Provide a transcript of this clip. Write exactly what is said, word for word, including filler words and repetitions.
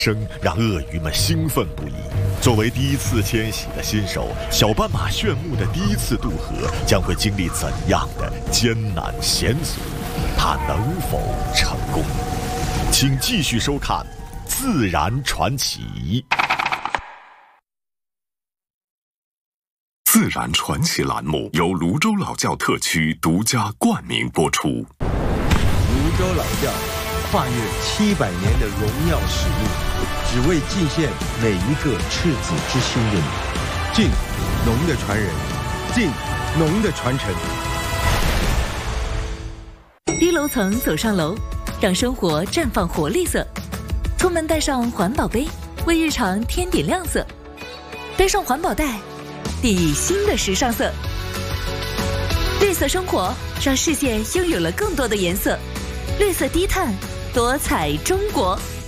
声让鳄鱼们兴奋不已。作为第一次迁徙的新手，小斑马炫目的第一次渡河将会经历怎样的艰难险阻？它能否成功？请继续收看《自然传奇》。 自然传奇栏目由泸州老窖特区独家冠名播出。 泸州老窖跨越七百年的荣耀使命，只为敬献每一个赤子之心的你。敬农的传人，敬农的传承。 低楼层走上楼，让生活绽放活力色。出门带上环保杯，为日常添点亮色。带上环保袋，递以新的时尚色。绿色生活让世界拥有了更多的颜色。绿色低碳，多彩中国。